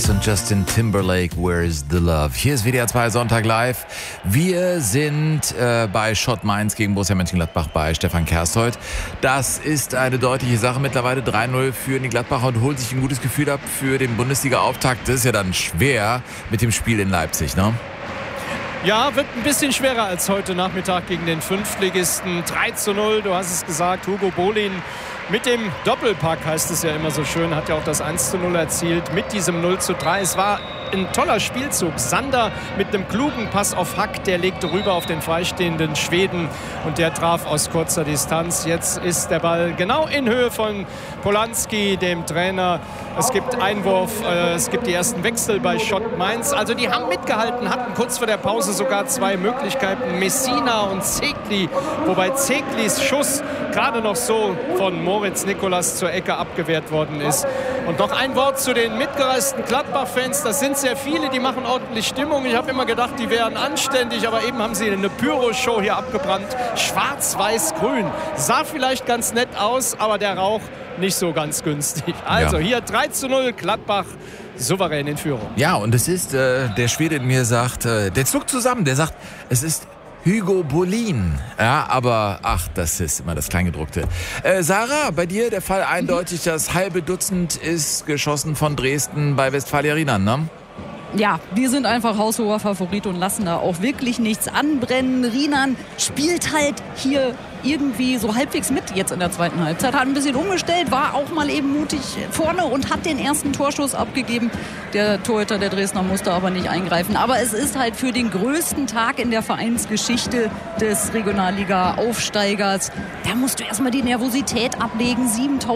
Und Justin Timberlake, Where's the Love? Hier ist WDR 2 Sonntag live. Wir sind bei Schott Mainz gegen Borussia Mönchengladbach bei Stefan Kershold. Das ist eine deutliche Sache. Mittlerweile 3-0 für die Gladbacher und holt sich ein gutes Gefühl ab für den Bundesliga-Auftakt. Das ist ja dann schwer mit dem Spiel in Leipzig, ne? Ja, wird ein bisschen schwerer als heute Nachmittag gegen den Fünftligisten. 3-0, du hast es gesagt, Hugo Bolin mit dem Doppelpack, heißt es ja immer so schön, hat ja auch das 1-0 erzielt mit diesem 0-3. Es war ein toller Spielzug. Sander mit einem klugen Pass auf Hack, der legte rüber auf den freistehenden Schweden und der traf aus kurzer Distanz. Jetzt ist der Ball genau in Höhe von Polanski, dem Trainer. Es gibt Einwurf, es gibt die ersten Wechsel bei Schott Mainz. Also die haben mitgehalten, hatten kurz vor der Pause sogar zwei Möglichkeiten, Messina und Zekli, wobei Zeklis Schuss gerade noch so von Moritz Nikolas zur Ecke abgewehrt worden ist. Und noch ein Wort zu den mitgereisten Gladbach-Fans. Das sind sehr viele, die machen ordentlich Stimmung. Ich habe immer gedacht, die wären anständig, aber eben haben sie eine Pyro-Show hier abgebrannt. Schwarz-Weiß-Grün. Sah vielleicht ganz nett aus, aber der Rauch nicht so ganz günstig. Also hier 3-0, Gladbach souverän in Führung. Ja, und es ist, der Schwede in mir sagt, der zuckt zusammen, der sagt, es ist Hugo Bolin. Ja, aber ach, das ist immer das Kleingedruckte. Sarah, bei dir der Fall eindeutig, das halbe Dutzend ist geschossen von Dresden bei Westfalia Riemann, ne? Ja, wir sind einfach haushoher Favorit und lassen da auch wirklich nichts anbrennen. Riemann spielt halt hier irgendwie so halbwegs mit jetzt in der zweiten Halbzeit. Hat ein bisschen umgestellt, war auch mal eben mutig vorne und hat den ersten Torschuss abgegeben. Der Torhüter der Dresdner musste aber nicht eingreifen. Aber es ist halt für den größten Tag in der Vereinsgeschichte des Regionalliga-Aufsteigers. Da musst du erstmal die Nervosität ablegen. 7.000